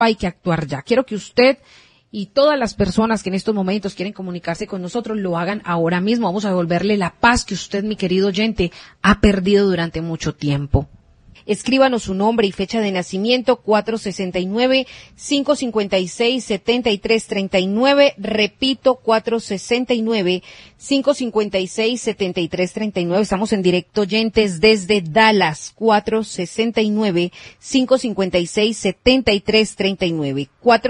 hay que actuar ya. Quiero que usted y todas las personas que en estos momentos quieren comunicarse con nosotros lo hagan ahora mismo. Vamos a devolverle la paz que usted, mi querido oyente, ha perdido durante mucho tiempo. Escríbanos su nombre y fecha de nacimiento, 469-556-7339. Repito, 469-556-7339. Estamos en directo, oyentes, desde Dallas, 469-556-7339.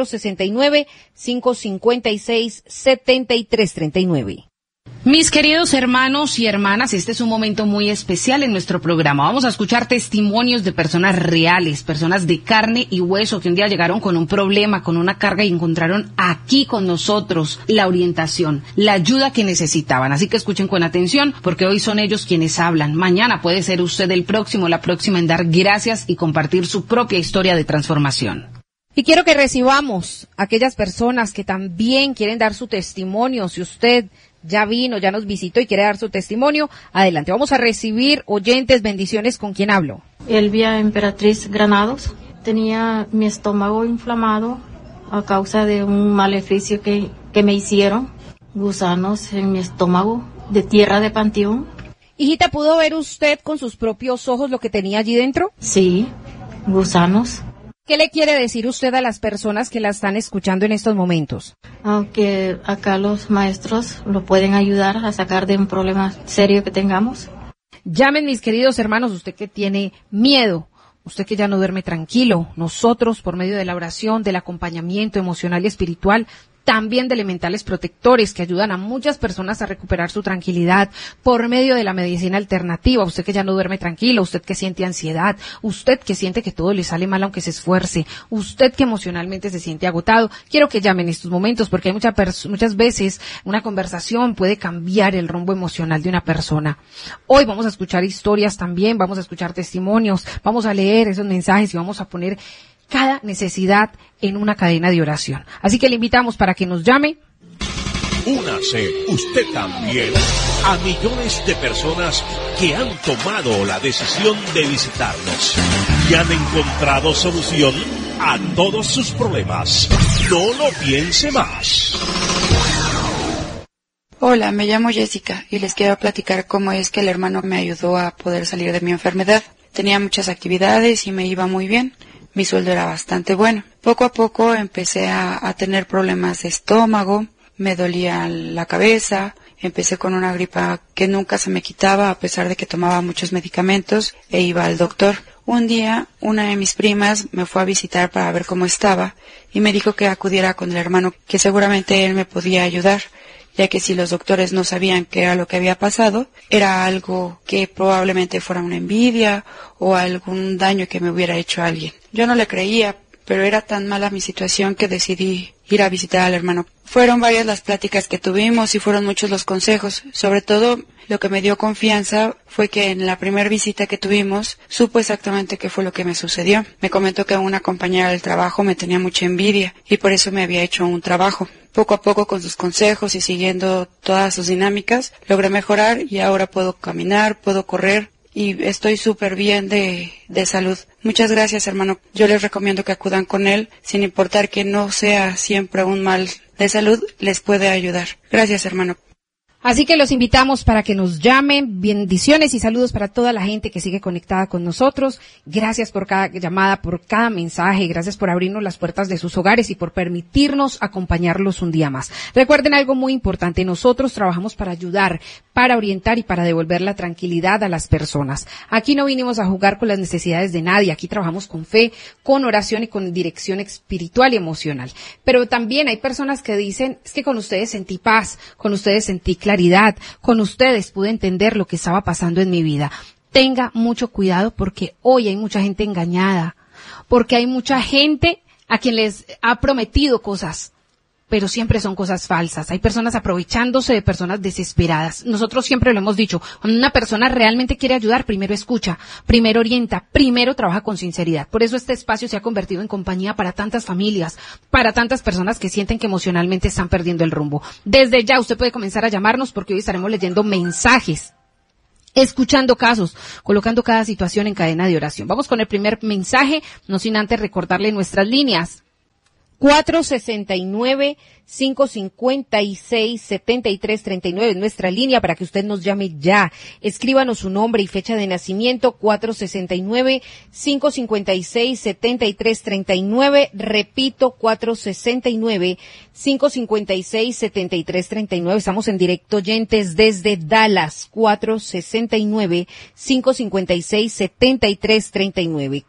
469-556-7339. Mis queridos hermanos y hermanas, este es un momento muy especial en nuestro programa. Vamos a escuchar testimonios de personas reales, personas de carne y hueso que un día llegaron con un problema, con una carga y encontraron aquí con nosotros la orientación, la ayuda que necesitaban. Así que escuchen con atención porque hoy son ellos quienes hablan. Mañana puede ser usted el próximo, la próxima en dar gracias y compartir su propia historia de transformación. Y quiero que recibamos a aquellas personas que también quieren dar su testimonio. Si usted ya vino, ya nos visitó y quiere dar su testimonio, adelante. Vamos a recibir, oyentes, bendiciones. ¿Con quién hablo? Elvia Emperatriz Granados. Tenía mi estómago inflamado a causa de un maleficio que me hicieron. Gusanos en mi estómago, de tierra de panteón. Hijita, ¿pudo ver usted con sus propios ojos lo que tenía allí dentro? Sí, gusanos. ¿Qué le quiere decir usted a las personas que la están escuchando en estos momentos? Aunque acá los maestros lo pueden ayudar a sacar de un problema serio que tengamos. Llamen, mis queridos hermanos, usted que tiene miedo, usted que ya no duerme tranquilo. Nosotros, por medio de la oración, del acompañamiento emocional y espiritual, también de elementales protectores que ayudan a muchas personas a recuperar su tranquilidad por medio de la medicina alternativa. Usted que ya no duerme tranquilo, usted que siente ansiedad, usted que siente que todo le sale mal aunque se esfuerce, usted que emocionalmente se siente agotado, quiero que llame en estos momentos porque hay muchas veces una conversación puede cambiar el rumbo emocional de una persona. Hoy vamos a escuchar historias también, vamos a escuchar testimonios, vamos a leer esos mensajes y vamos a poner cada necesidad en una cadena de oración. Así que le invitamos para que nos llame. Únase usted también a millones de personas que han tomado la decisión de visitarnos y han encontrado solución a todos sus problemas. No lo piense más. Hola, me llamo Jessica y les quiero platicar cómo es que el hermano me ayudó a poder salir de mi enfermedad. Tenía muchas actividades y me iba muy bien. Mi sueldo era bastante bueno. Poco a poco empecé a tener problemas de estómago, me dolía la cabeza, empecé con una gripa que nunca se me quitaba a pesar de que tomaba muchos medicamentos e iba al doctor. Un día, una de mis primas me fue a visitar para ver cómo estaba y me dijo que acudiera con el hermano, que seguramente él me podía ayudar, ya que si los doctores no sabían qué era lo que había pasado, era algo que probablemente fuera una envidia o algún daño que me hubiera hecho alguien. Yo no le creía, pero era tan mala mi situación que decidí ir a visitar al hermano. Fueron varias las pláticas que tuvimos y fueron muchos los consejos. Sobre todo, lo que me dio confianza fue que en la primera visita que tuvimos, supo exactamente qué fue lo que me sucedió. Me comentó que una compañera del trabajo me tenía mucha envidia y por eso me había hecho un trabajo. Poco a poco, con sus consejos y siguiendo todas sus dinámicas, logré mejorar y ahora puedo caminar, puedo correr y estoy súper bien de salud. Muchas gracias, hermano. Yo les recomiendo que acudan con él, sin importar que no sea siempre un mal de salud, les puede ayudar. Gracias, hermano. Así que los invitamos para que nos llamen. Bendiciones y saludos para toda la gente que sigue conectada con nosotros. Gracias por cada llamada, por cada mensaje. Gracias por abrirnos las puertas de sus hogares y por permitirnos acompañarlos un día más. Recuerden algo muy importante. Nosotros trabajamos para ayudar, para orientar y para devolver la tranquilidad a las personas. Aquí no vinimos a jugar con las necesidades de nadie. Aquí trabajamos con fe, con oración y con dirección espiritual y emocional. Pero también hay personas que dicen, es que con ustedes sentí paz, con ustedes sentí claridad, con ustedes pude entender lo que estaba pasando en mi vida. Tenga mucho cuidado porque hoy hay mucha gente engañada, porque hay mucha gente a quien les ha prometido cosas, pero siempre son cosas falsas. Hay personas aprovechándose de personas desesperadas. Nosotros siempre lo hemos dicho, cuando una persona realmente quiere ayudar, primero escucha, primero orienta, primero trabaja con sinceridad. Por eso este espacio se ha convertido en compañía para tantas familias, para tantas personas que sienten que emocionalmente están perdiendo el rumbo. Desde ya usted puede comenzar a llamarnos porque hoy estaremos leyendo mensajes, escuchando casos, colocando cada situación en cadena de oración. Vamos con el primer mensaje, no sin antes recordarle nuestras líneas. 469-556-7339 es nuestra línea para que usted nos llame ya. Escríbanos su nombre y fecha de nacimiento, 469-556-7339. Repito, 469-556-7339. Estamos en directo, oyentes, desde Dallas, 469-556-7339.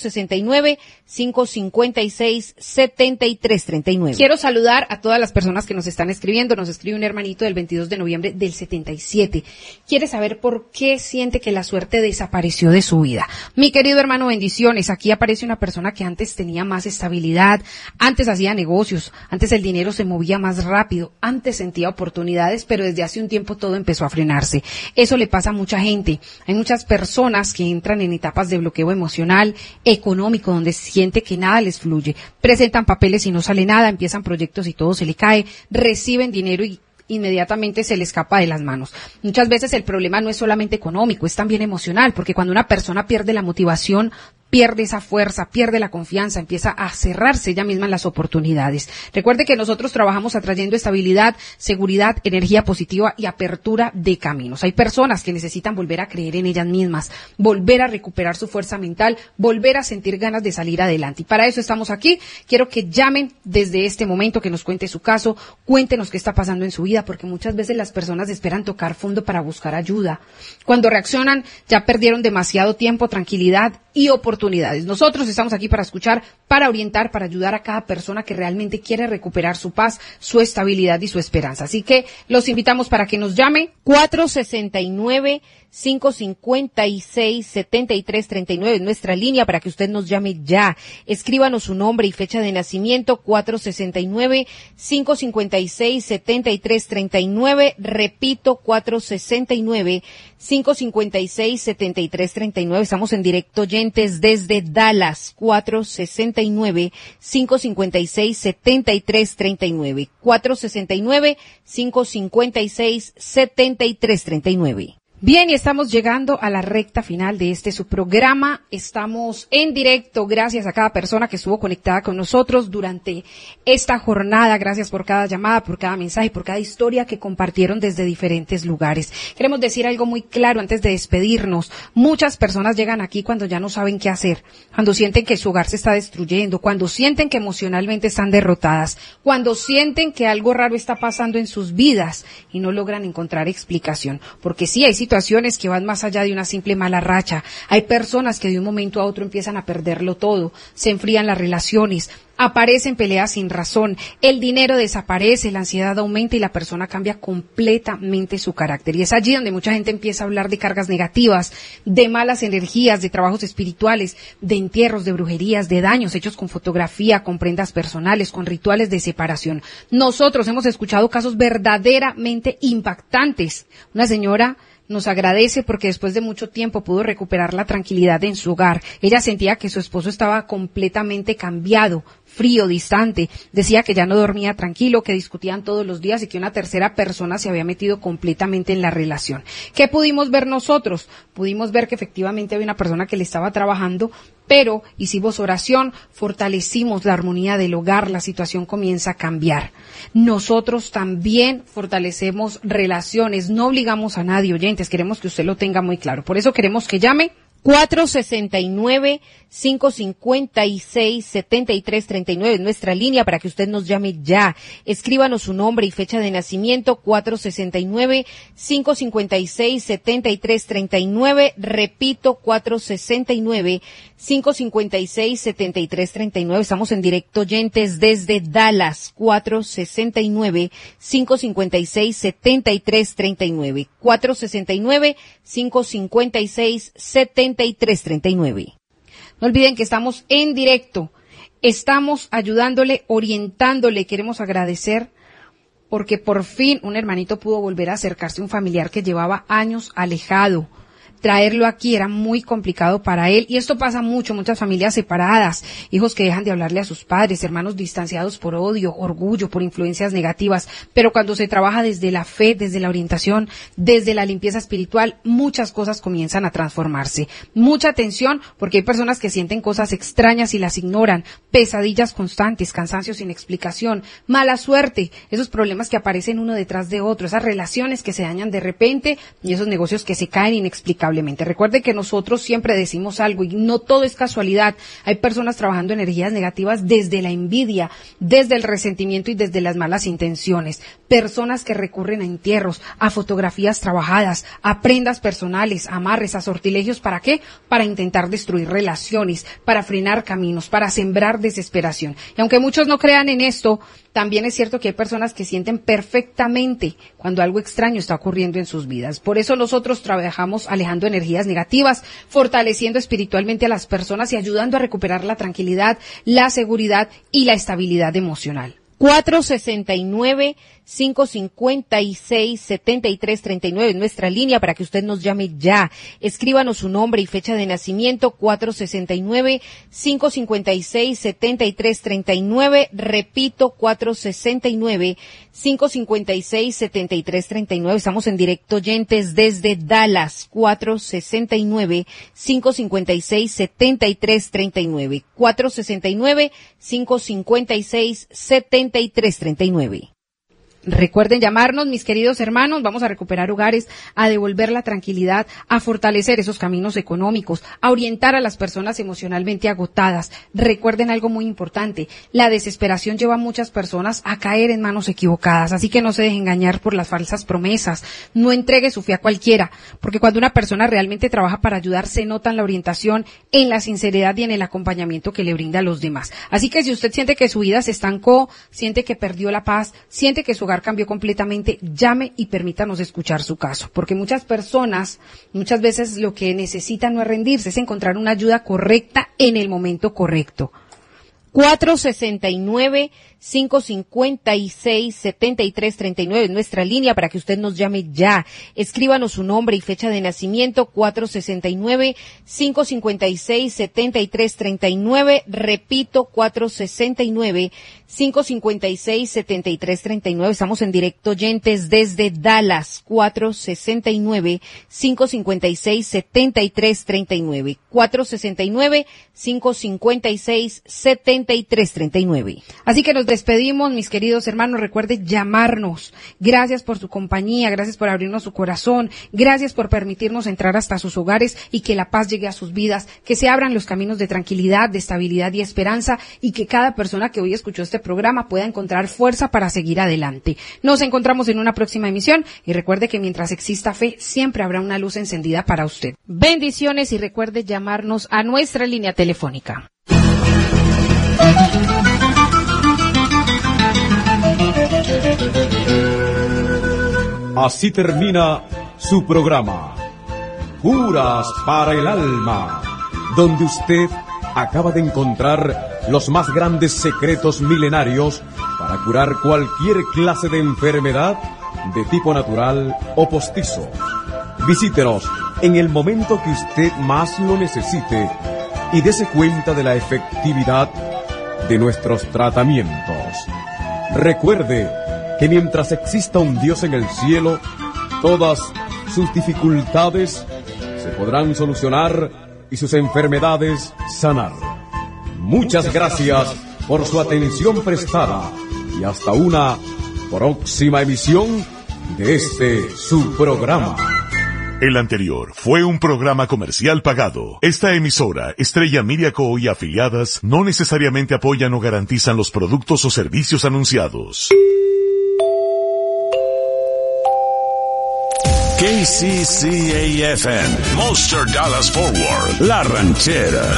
469-556-7339. Quiero saludar a todas las personas que nos están escribiendo. Nos escribe un hermanito del 22 de noviembre del 77. Quiere saber por qué siente que la suerte desapareció de su vida. Mi querido hermano, bendiciones. Aquí aparece una persona que antes tenía más estabilidad, antes hacía negocios, antes el dinero se movía más rápido, antes sentía oportunidades, pero desde hace un tiempo todo empezó a frenarse. Eso le pasa a mucha gente. Hay muchas personas que entran en etapas de bloqueo emocional, económico, donde siente que nada les fluye. Presentan papeles y no sale nada, empiezan proyectos y todo se le cae, reciben dinero y inmediatamente se le escapa de las manos. Muchas veces el problema no es solamente económico, es también emocional, porque cuando una persona pierde la motivación, pierde esa fuerza, pierde la confianza, empieza a cerrarse ella misma en las oportunidades. Recuerde que nosotros trabajamos atrayendo estabilidad, seguridad, energía positiva y apertura de caminos. Hay personas que necesitan volver a creer en ellas mismas, volver a recuperar su fuerza mental, volver a sentir ganas de salir adelante. Y para eso estamos aquí. Quiero que llamen desde este momento, que nos cuente su caso, cuéntenos qué está pasando en su vida, porque muchas veces las personas esperan tocar fondo para buscar ayuda. Cuando reaccionan, ya perdieron demasiado tiempo, tranquilidad y oportunidades. Nosotros estamos aquí para escuchar, para orientar, para ayudar a cada persona que realmente quiere recuperar su paz, su estabilidad y su esperanza. Así que los invitamos para que nos llame 469-556-7339 es nuestra línea para que usted nos llame ya. Escríbanos su nombre y fecha de nacimiento, 469-556-7339. Repito, 469-556-7339. Estamos en directo, oyentes, desde Dallas, 469-556-7339. 469-556-7339. Bien, y estamos llegando a la recta final de su programa. Estamos en directo. Gracias a cada persona que estuvo conectada con nosotros durante esta jornada. Gracias por cada llamada, por cada mensaje, por cada historia que compartieron desde diferentes lugares. Queremos decir algo muy claro antes de despedirnos. Muchas personas llegan aquí cuando ya no saben qué hacer, cuando sienten que su hogar se está destruyendo, cuando sienten que emocionalmente están derrotadas, cuando sienten que algo raro está pasando en sus vidas y no logran encontrar explicación. Porque sí, hay situaciones que van más allá de una simple mala racha. Hay personas que de un momento a otro empiezan a perderlo todo, se enfrían las relaciones, aparecen peleas sin razón, el dinero desaparece, la ansiedad aumenta y la persona cambia completamente su carácter. Y es allí donde mucha gente empieza a hablar de cargas negativas, de malas energías, de trabajos espirituales, de entierros, de brujerías, de daños hechos con fotografía, con prendas personales, con rituales de separación. Nosotros hemos escuchado casos verdaderamente impactantes. Una señora nos agradece porque después de mucho tiempo pudo recuperar la tranquilidad en su hogar. Ella sentía que su esposo estaba completamente cambiado, frío, distante. Decía que ya no dormía tranquilo, que discutían todos los días y que una tercera persona se había metido completamente en la relación. ¿Qué pudimos ver nosotros? Pudimos ver que efectivamente había una persona que le estaba trabajando, pero hicimos oración, fortalecimos la armonía del hogar, la situación comienza a cambiar. Nosotros también fortalecemos relaciones, no obligamos a nadie, oyentes, queremos que usted lo tenga muy claro. Por eso queremos que llame 469-556-7339 es nuestra línea para que usted nos llame ya. Escríbanos su nombre y fecha de nacimiento, 469-556-7339. Repito, 469-556-7339. Estamos en directo, oyentes, desde Dallas, 469-556-7339. 469-556-7339. No olviden que estamos en directo, estamos ayudándole, orientándole. Queremos agradecer porque por fin un hermanito pudo volver a acercarse a un familiar que llevaba años alejado. traerlo aquí era muy complicado para él, y esto pasa mucho, muchas familias separadas, hijos que dejan de hablarle a sus padres, hermanos distanciados por odio, orgullo, por influencias negativas, pero cuando se trabaja desde la fe, desde la orientación, desde la limpieza espiritual, muchas cosas comienzan a transformarse. Mucha atención, porque hay personas que sienten cosas extrañas y las ignoran, pesadillas constantes, cansancio sin explicación, mala suerte, esos problemas que aparecen uno detrás de otro, esas relaciones que se dañan de repente y esos negocios que se caen inexplicablemente. Recuerde que nosotros siempre decimos algo y no todo es casualidad. Hay personas trabajando energías negativas desde la envidia, desde el resentimiento y desde las malas intenciones. Personas que recurren a entierros, a fotografías trabajadas, a prendas personales, a amarres, a sortilegios. ¿Para qué? Para intentar destruir relaciones, para frenar caminos, para sembrar desesperación. Y aunque muchos no crean en esto, también es cierto que hay personas que sienten perfectamente cuando algo extraño está ocurriendo en sus vidas. Por eso nosotros trabajamos alejando energías negativas, fortaleciendo espiritualmente a las personas y ayudando a recuperar la tranquilidad, la seguridad y la estabilidad emocional. 469-556-7339 es nuestra línea para que usted nos llame ya. Escríbanos su nombre y fecha de nacimiento, 469-556-7339. Repito, 469-556-7339. Estamos en directo, oyentes, desde Dallas, 469-556-7339. 469-556-7339. Recuerden llamarnos, mis queridos hermanos, vamos a recuperar hogares, a devolver la tranquilidad, a fortalecer esos caminos económicos, a orientar a las personas emocionalmente agotadas. Recuerden algo muy importante, la desesperación lleva a muchas personas a caer en manos equivocadas, así que no se dejen engañar por las falsas promesas, no entregue su fe a cualquiera, porque cuando una persona realmente trabaja para ayudar, se nota en la orientación, en la sinceridad y en el acompañamiento que le brinda a los demás. Así que si usted siente que su vida se estancó, siente que perdió la paz, siente que su hogar cambió completamente, llame y permítanos escuchar su caso, porque muchas personas, muchas veces lo que necesitan no es rendirse, es encontrar una ayuda correcta en el momento correcto. 469-556-7339 es nuestra línea para que usted nos llame ya. Escríbanos su nombre y fecha de nacimiento, 469-556-7339. Repito, 469-556-7339. Estamos en directo, oyentes, desde Dallas, 469-556-7339. 469-556-7339. Así que nos despedimos, mis queridos hermanos. Recuerde llamarnos. Gracias por su compañía, gracias por abrirnos su corazón, gracias por permitirnos entrar hasta sus hogares y que la paz llegue a sus vidas, que se abran los caminos de tranquilidad, de estabilidad y esperanza, y que cada persona que hoy escuchó este programa pueda encontrar fuerza para seguir adelante. Nos encontramos en una próxima emisión y recuerde que mientras exista fe, siempre habrá una luz encendida para usted. Bendiciones y recuerde llamarnos a nuestra línea telefónica. Así termina su programa, Curas para el Alma, donde usted acaba de encontrar los más grandes secretos milenarios para curar cualquier clase de enfermedad de tipo natural o postizo. Visítenos en el momento que usted más lo necesite y dése cuenta de la efectividad de nuestros tratamientos. Recuerde que mientras exista un Dios en el cielo, todas sus dificultades se podrán solucionar y sus enfermedades sanar. Muchas gracias por su atención prestada y hasta una próxima emisión de este su programa. El anterior fue un programa comercial pagado. Esta emisora, Estrella Media Co. y afiliadas, no necesariamente apoyan o garantizan los productos o servicios anunciados. KCCA-FM, Monster Dallas Forward, La Ranchera,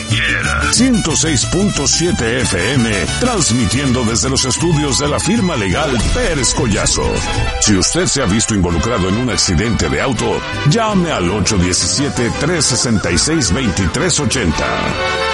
106.7 FM, transmitiendo desde los estudios de la firma legal Pérez Collazo. Si usted se ha visto involucrado en un accidente de auto, llame al 817-366-2380.